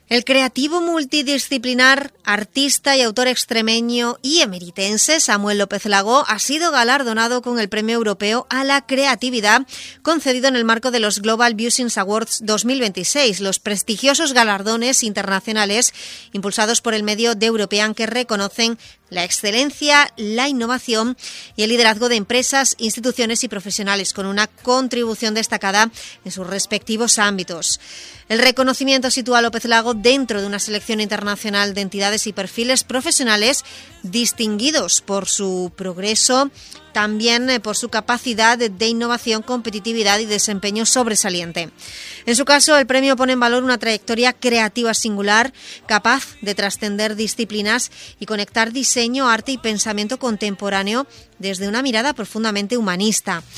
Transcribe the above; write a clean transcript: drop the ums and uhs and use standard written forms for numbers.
El creativo multidisciplinar, artista y autor extremeño y emeritense Samuel López Lago ha sido galardonado con el Premio Europeo a la Creatividad concedido en el marco de los Global Business Awards 2026, los prestigiosos galardones internacionales impulsados por el medio The European que reconocen la excelencia, la innovación y el liderazgo de empresas, instituciones y profesionales con una contribución destacada en sus respectivos ámbitos. El reconocimiento sitúa a López Lago dentro de una selección internacional de entidades y perfiles profesionales distinguidos por su progreso, también por su capacidad de innovación, competitividad y desempeño sobresaliente. En su caso, el premio pone en valor una trayectoria creativa singular, capaz de trascender disciplinas y conectar diseño, arte y pensamiento contemporáneo desde una mirada profundamente humanista.